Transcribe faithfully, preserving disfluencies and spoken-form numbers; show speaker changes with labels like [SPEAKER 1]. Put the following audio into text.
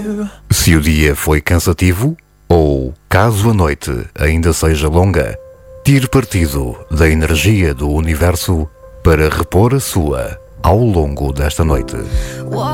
[SPEAKER 1] Se o dia foi cansativo ou caso a noite ainda seja longa, tire partido da energia do universo para repor a sua ao longo desta noite.